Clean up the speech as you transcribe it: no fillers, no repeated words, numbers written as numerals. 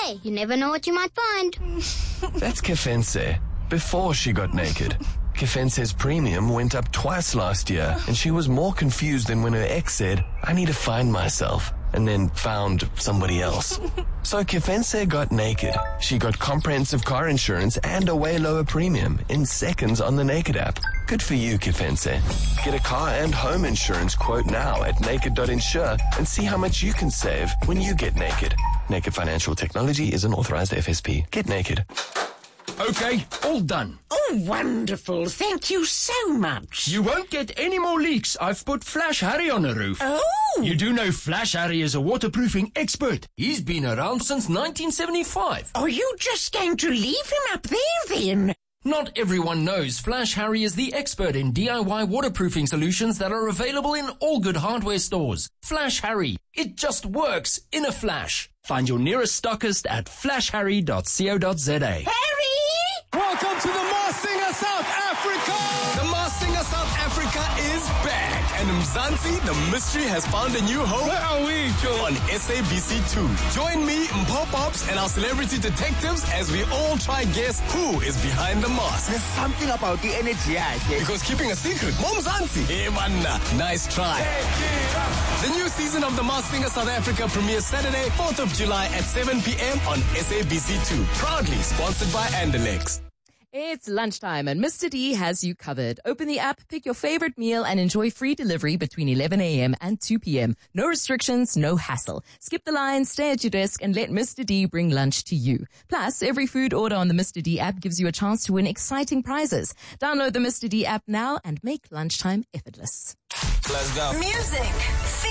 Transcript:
Hey, you never know what you might find. That's Kefense, before she got naked. Kefense's premium went up twice last year, and she was more confused than when her ex said, I need to find myself, and then found somebody else. So Kefense got naked. She got comprehensive car insurance and a way lower premium in seconds on the Naked app. Good for you, Kefense. Get a car and home insurance quote now at naked.insure and see how much you can save when you get naked. Naked Financial Technology is an authorized FSP. Get naked. Okay, all done. Oh, wonderful. Thank you so much. You won't get any more leaks. I've put Flash Harry on the roof. Oh! You do know Flash Harry is a waterproofing expert. He's been around since 1975. Are you just going to leave him up there then? Not everyone knows Flash Harry is the expert in DIY waterproofing solutions that are available in all good hardware stores. Flash Harry. It just works in a flash. Find your nearest stockist at flashharry.co.za. Harry! Welcome to the Masked Singer South Africa! The Masked Singer South Africa is back. And Mzansi, the mystery has found a new home. Where are we, Joe? On SABC2. Join me, Mpho Pops, and our celebrity detectives as we all try guess who is behind the mask. There's something about the energy, Because keeping a secret, Mzansi. Hey, man, nice try. The new season of The Masked Singer South Africa premieres Saturday, 4th of July at 7 p.m. on SABC2. Proudly sponsored by Andalex. It's lunchtime and Mr. D has you covered. Open the app, pick your favorite meal and enjoy free delivery between 11 a.m. and 2 p.m. No restrictions, no hassle. Skip the line, stay at your desk and let Mr. D bring lunch to you. Plus, every food order on the Mr. D app gives you a chance to win exciting prizes. Download the Mr. D app now and make lunchtime effortless. Let's go. Music,